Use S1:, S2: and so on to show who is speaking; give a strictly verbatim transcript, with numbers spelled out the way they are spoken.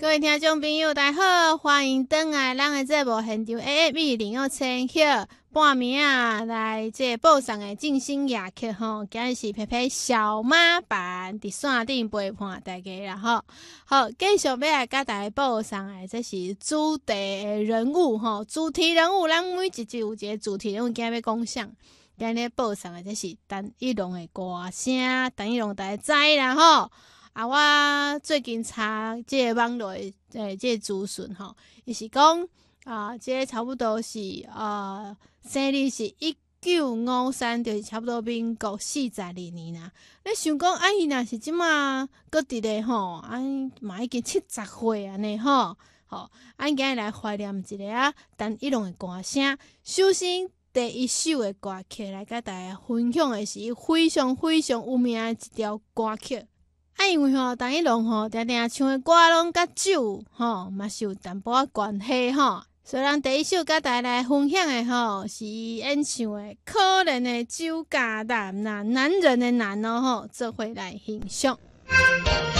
S1: 各位听众朋友，大家好，欢迎登来咱的节目现场 A F M 零二千赫半暝啊，来这报上的静心夜曲吼，今日是皮皮小妈版伫线顶陪伴大家啦吼。好，继续要来甲大家报上的，这是主题的人物吼，主题人物，咱每一集有一个主题人物，今日要讲啥？今日报上的这是陈奕龙的歌声，陈奕龙大家知啦吼。啊，我最近查即个网络诶，诶，即个资讯吼，伊是讲啊，即个差不多是啊，生日是一九五三，就是差不多民国四十二年啦。你想讲，啊，伊若是即马搁伫咧吼，啊，嘛已经七十岁安尼吼，吼，啊，今日来怀念一下啊，陈奕龙诶歌声。首先第一首诶歌曲来甲大家分享诶是非常非常有名诶一条歌曲。啊，因为吼，陈奕龙吼，定定唱的歌拢甲酒吼，嘛是有淡薄仔关系吼。所以，咱第一首甲大家来分享的吼，是演唱的《可怜的酒家男》呐，男人的男哦吼，做伙来欣赏。